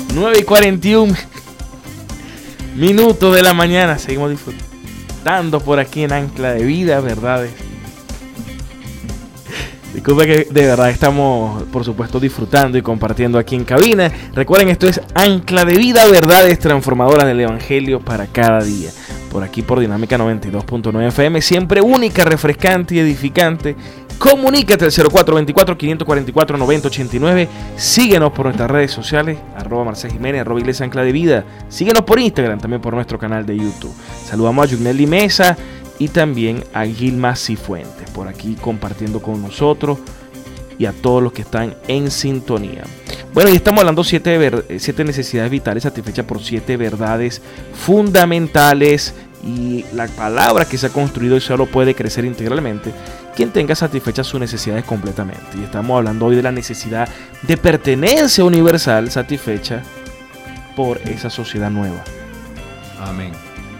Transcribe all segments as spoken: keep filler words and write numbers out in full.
nueve y cuarenta y uno minutos de la mañana. Seguimos disfrutando por aquí en Ancla de Vida, verdades. Disculpe que de verdad estamos, por supuesto, disfrutando y compartiendo aquí en cabina. Recuerden, esto es Ancla de Vida, verdades transformadoras del Evangelio para cada día. Por aquí por Dinámica noventa y dos punto nueve F M, siempre única, refrescante y edificante. Comunícate al cero cuatro dos cuatro, cinco cuatro cuatro, nueve cero ocho nueve. Síguenos por nuestras redes sociales, arroba Marcel Jiménez, arroba Iglesia Ancla de Vida. Síguenos por Instagram, también por nuestro canal de YouTube. Saludamos a Yuneli Mesa y también a Gilma Cifuentes, por aquí compartiendo con nosotros, y a todos los que están en sintonía. Bueno, y estamos hablando siete, ver, siete necesidades vitales satisfechas por siete verdades fundamentales, y la palabra que se ha construido y solo puede crecer integralmente quien tenga satisfechas sus necesidades completamente. Y estamos hablando hoy de la necesidad de pertenencia universal satisfecha por esa sociedad nueva. Amén.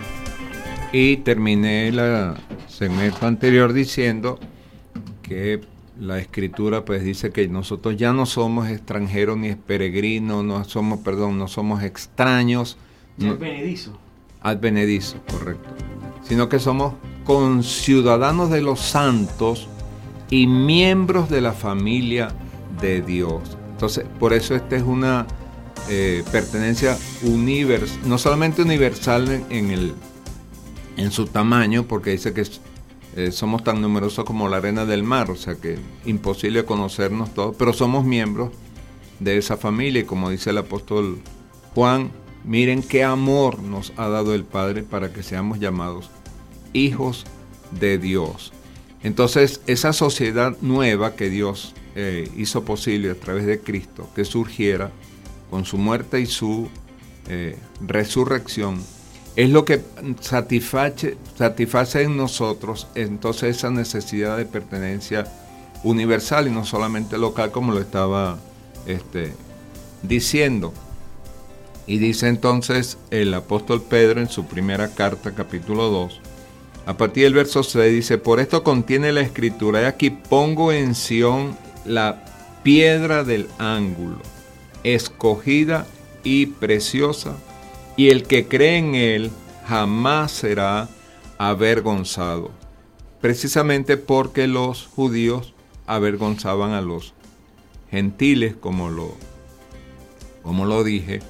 Y terminé el segmento anterior diciendo que la Escritura pues dice que nosotros ya no somos extranjeros ni peregrinos, no somos, perdón, no somos extraños. Advenedizos. Advenedizos, correcto. Sino que somos conciudadanos de los santos y miembros de la familia de Dios. Entonces, por eso esta es una eh, pertenencia universal, no solamente universal en, en, el, en su tamaño, porque dice que eh, somos tan numerosos como la arena del mar, o sea que imposible conocernos todos, pero somos miembros de esa familia, y como dice el apóstol Juan, miren qué amor nos ha dado el Padre para que seamos llamados hijos de Dios. Entonces, esa sociedad nueva que Dios eh, hizo posible a través de Cristo, que surgiera con su muerte y su eh, resurrección, es lo que satisface, satisface en nosotros entonces esa necesidad de pertenencia universal y no solamente local, como lo estaba este, diciendo. Y dice entonces el apóstol Pedro en su primera carta, capítulo dos, a partir del verso seis, dice: por esto contiene la Escritura, y aquí pongo en Sión la piedra del ángulo, escogida y preciosa, y el que cree en él jamás será avergonzado. Precisamente porque los judíos avergonzaban a los gentiles, como lo, como lo dije,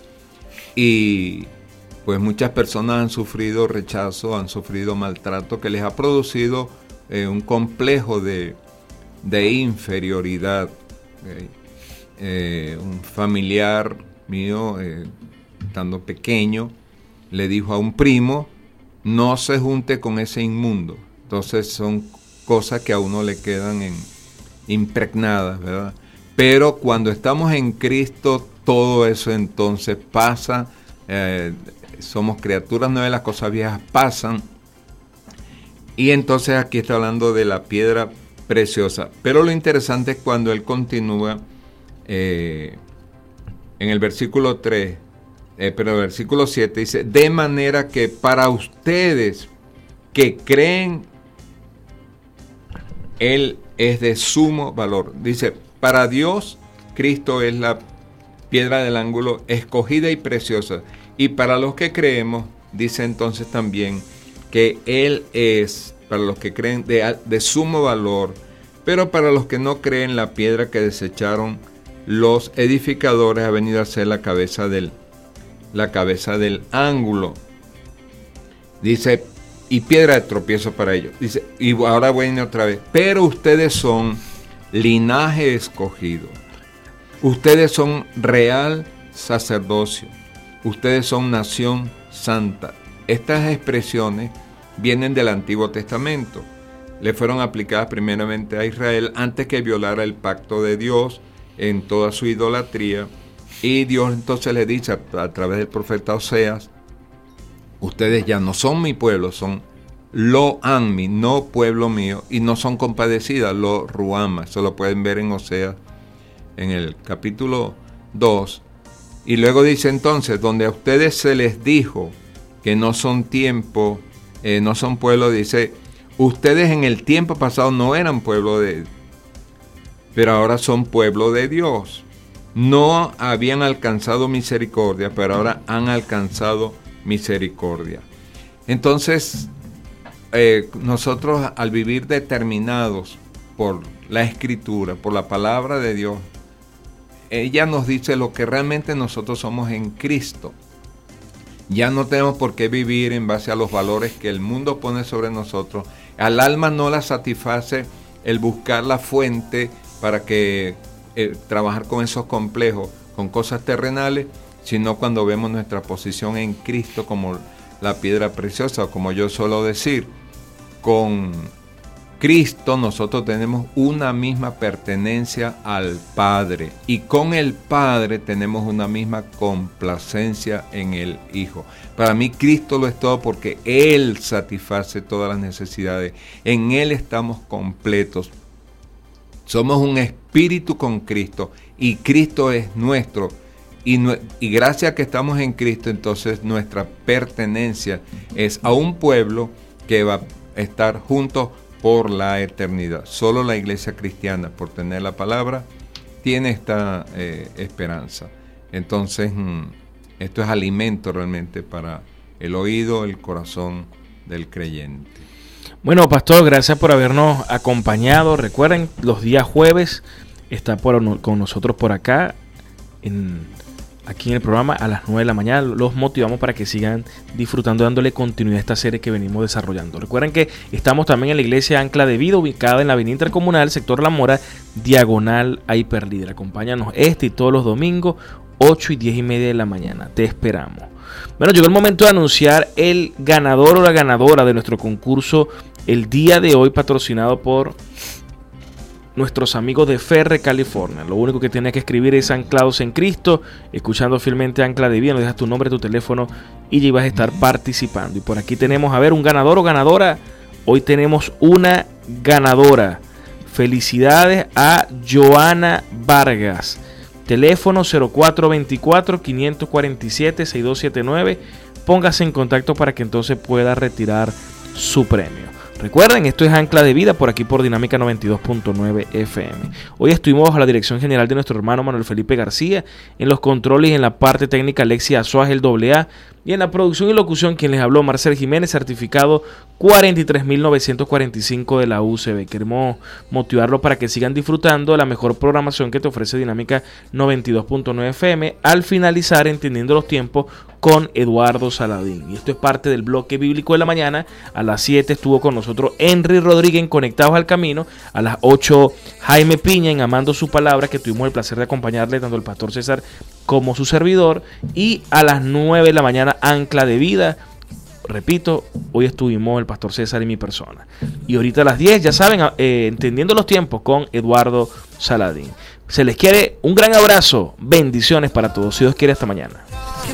y pues muchas personas han sufrido rechazo, han sufrido maltrato que les ha producido eh, un complejo de, de inferioridad. ¿Okay? Eh, un familiar mío, eh, estando pequeño, le dijo a un primo: no se junte con ese inmundo. Entonces son cosas que a uno le quedan en, impregnadas, ¿verdad? Pero cuando estamos en Cristo, todo eso entonces pasa. Eh, somos criaturas nuevas, las cosas viejas pasan. Y entonces aquí está hablando de la piedra preciosa. Pero lo interesante es cuando él continúa eh, en el versículo tres, eh, pero el versículo siete dice: de manera que para ustedes que creen, él es de sumo valor. Dice, para Dios, Cristo es la piedra del ángulo, escogida y preciosa. Y para los que creemos, dice entonces también que Él es, para los que creen, de, de sumo valor. Pero para los que no creen, la piedra que desecharon los edificadores ha venido a ser la cabeza del, la cabeza del ángulo. Dice, y piedra de tropiezo para ellos. Dice, y ahora viene otra vez, pero ustedes son linaje escogido. Ustedes son real sacerdocio. Ustedes son nación santa. Estas expresiones vienen del Antiguo Testamento. Le fueron aplicadas primeramente a Israel antes que violara el pacto de Dios en toda su idolatría. Y Dios entonces le dice a, a través del profeta Oseas: ustedes ya no son mi pueblo, son lo anmi, no pueblo mío, y no son compadecidas, lo ruama. Eso lo pueden ver en Oseas en el capítulo dos. Y luego dice entonces, donde a ustedes se les dijo que no son tiempo, eh, no son pueblo, dice, ustedes en el tiempo pasado no eran pueblo de, pero ahora son pueblo de Dios. no habían alcanzado misericordia, pero ahora han alcanzado misericordia. Entonces, eh, nosotros al vivir determinados por la Escritura, por la palabra de Dios, ella nos dice lo que realmente nosotros somos en Cristo. Ya no tenemos por qué vivir en base a los valores que el mundo pone sobre nosotros. Al alma no la satisface el buscar la fuente para que eh, trabajar con esos complejos, con cosas terrenales, sino cuando vemos nuestra posición en Cristo como la piedra preciosa, o como yo suelo decir, con Cristo nosotros tenemos una misma pertenencia al Padre, y con el Padre tenemos una misma complacencia en el Hijo. Para mí Cristo lo es todo, porque Él satisface todas las necesidades. En Él estamos completos. Somos un espíritu con Cristo, y Cristo es nuestro. Y, y gracias a que estamos en Cristo, entonces nuestra pertenencia es a un pueblo que va a estar juntos por la eternidad. Solo la iglesia cristiana, por tener la palabra, tiene esta eh, esperanza. Entonces, mmm, esto es alimento realmente para el oído, el corazón del creyente. Bueno, pastor, gracias por habernos acompañado. Recuerden, los días jueves está por, con nosotros por acá, en, aquí en el programa a las nueve de la mañana. Los motivamos para que sigan disfrutando, dándole continuidad a esta serie que venimos desarrollando. Recuerden que estamos también en la iglesia Ancla de Vida, ubicada en la avenida Intercomunal, sector La Mora, diagonal a Hiperlíder. Acompáñanos este y todos los domingos, ocho y diez y media de la mañana. Te esperamos. Bueno, llegó el momento de anunciar el ganador o la ganadora de nuestro concurso el día de hoy, patrocinado por nuestros amigos de Ferre, California. Lo único que tienes que escribir es Anclados en Cristo, escuchando fielmente Ancla de Vida, nos dejas tu nombre, tu teléfono y ya vas a estar participando. Y por aquí tenemos, a ver, un ganador o ganadora. Hoy tenemos una ganadora. Felicidades a Joana Vargas. Teléfono cero cuatro dos cuatro, cinco cuatro siete, seis dos siete nueve. Póngase en contacto para que entonces pueda retirar su premio. Recuerden, esto es Ancla de Vida, por aquí por Dinámica noventa y dos punto nueve F M. Hoy estuvimos bajo la dirección general de nuestro hermano Manuel Felipe García, en los controles y en la parte técnica Alexia Azuaz, el doble A, y en la producción y locución quien les habló, Marcel Jiménez, certificado cuarenta y tres mil novecientos cuarenta y cinco de la U C B. Queremos motivarlos para que sigan disfrutando de la mejor programación que te ofrece Dinámica noventa y dos punto nueve F M, al finalizar Entendiendo los Tiempos con Eduardo Saladín. Y esto es parte del bloque bíblico de la mañana. A las siete estuvo con nosotros Henry Rodríguez en Conectados al Camino. A las ocho Jaime Piña en Amando su Palabra, que tuvimos el placer de acompañarle tanto el pastor César como su servidor. Y a las nueve de la mañana Ancla de Vida. Repito, hoy estuvimos el pastor César y mi persona. Y ahorita a las diez, ya saben, eh, Entendiendo los Tiempos con Eduardo Saladín. Se les quiere, un gran abrazo, bendiciones para todos. Si Dios quiere, hasta mañana.